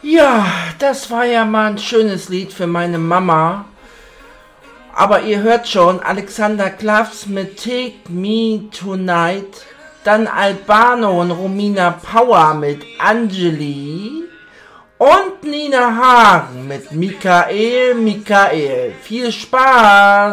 Ja, das war ja mal ein schönes Lied für meine Mama. Aber ihr hört schon, Alexander Klavs mit Take Me Tonight, dann Albano und Romina Power mit Angeli und Nina Hagen mit Michael. Viel Spaß!